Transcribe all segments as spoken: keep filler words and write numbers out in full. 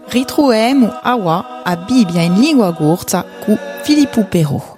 Ritroviamo aua a Bibbia in lingua corsa con Filippo Però.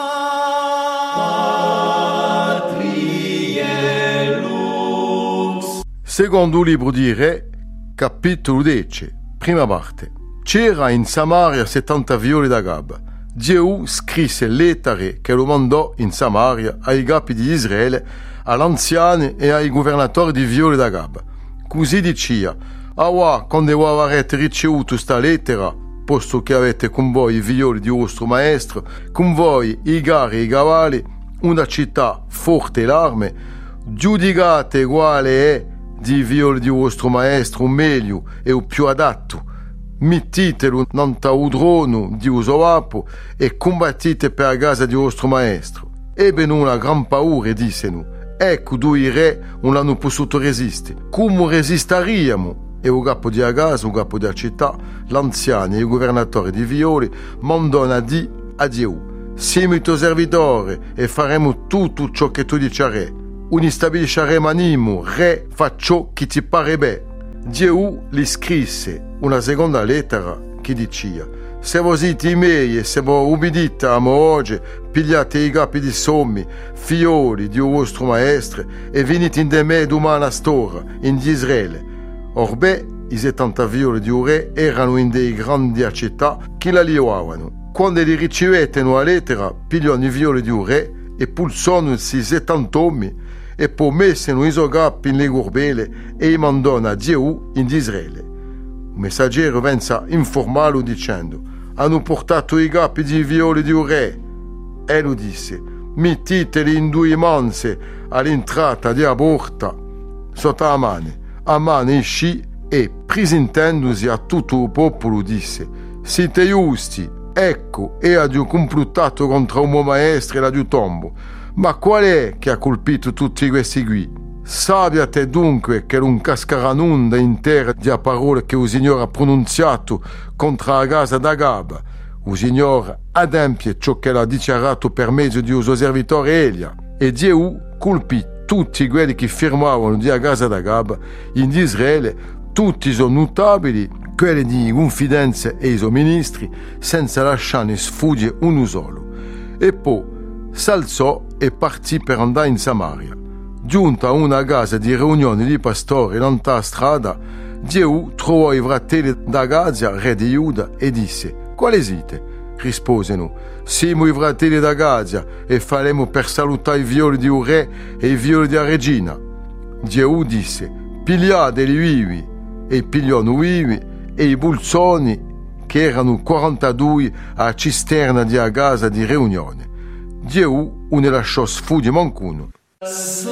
Secondo libro di Re, capitolo dieci, prima parte. C'era in Samaria settanta figlioli d'Agab. Gesù scrisse lettere che lo mandò in Samaria ai capi di Israele, agli anziani e ai governatori di figlioli d'Agab. Così diceva: «Awa, quando voi avrete ricevuto questa lettera, posto che avete con voi i figlioli di vostro maestro, con voi i carri e i cavalli, una città forte e l'arme, giudicate quale è di figlioli di vostro maestro meglio e o più adatto, mettitelo nanta un trono di uso vapo e combattite per la casa di vostro maestro». Ebbero una gran paura e dissero: «Ecco due re non hanno potuto resistere, come resisteriamo?» E il capo di casa, il capo della città, l'anziano e il governatore di figlioli mandano a di a Gesù: «Siamo il tuo servitore e faremo tutto ciò che tu dici, re. Uni stabilisceremo animo, re, fa ciò che ti pare bene». Gesù gli scrisse una seconda lettera che diceva: «Se voi siete i miei e se voi ubbidite a me oggi, pigliate i capi di sommi, figlioli di vostro maestro, e venite in de me domani storia, in Israele». Orbè, i settanta figlioli di un re erano in dei grandi città che la liavano. Quando li ricevettero la lettera, pigliano i figlioli di un re e pulsano i settanta uomini e poi messero i suoi capi in le gurbele e i mandano a Gesù in Israele. Un messaggero venza informarlo dicendo: «Hanno portato i capi di figlioli di un re». E lui disse: «Mettiteli in due manse all'entrata della porta sotto la mano». Amman uscì e, presentandosi a tutto il popolo, disse: «Siete giusti, ecco, era di un complottato contro un mio maestro e la di un tombo. Ma qual è che ha colpito tutti questi qui? Sappiate dunque che non cascherà nulla in terra di parole che il Signore ha pronunziato contro la casa d'Agab. Il Signore adempie ciò che l'ha dichiarato per mezzo di suo servitore Elia». E Gesù colpì tutti quelli che firmavano di a casa d'Agab in Israele, tutti sono notabili, quelli di confidenza e i suoi ministri, senza lasciarne sfuggire uno solo. E poi s'alzò e partì per andare in Samaria. Giunto a una casa di riunione di pastori nella strada, Gesù trovò i fratelli d'Agazia, re di Giuda, e disse: «Quali siete?» Risposero: «Siamo i fratelli d'Agazia e faremo per salutare i figlioli di un re e i figlioli della regina». Gesù disse: «Pigliateli vivi». E pigliano vivi e i bulzoni, che erano quarantadue, a cisterna di a casa di riunione. Gesù non ne lasciò sfuggire mancuno.